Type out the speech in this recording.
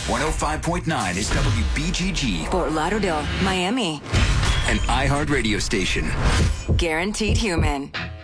105.9 is WBGG, Fort Lauderdale, Miami. an iHeart radio station. Guaranteed human.